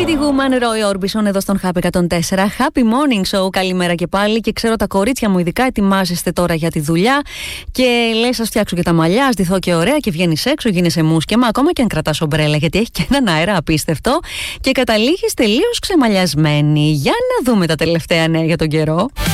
Pretty Woman, Roy Orbison εδώ στον Happy 104. Happy Morning Show, καλημέρα και πάλι. Και ξέρω τα κορίτσια μου ειδικά ετοιμάζεστε τώρα για τη δουλειά. Και λες, ας φτιάξω και τα μαλλιά, ας ντυθώ και ωραία. Και βγαίνεις έξω, γίνεσαι μουσκεμα. Ακόμα και αν κρατάς ομπρέλα, γιατί έχει και έναν αέρα απίστευτο. Και καταλήγεις τελείως ξεμαλιασμένη. Για να δούμε τα τελευταία νέα για τον καιρό.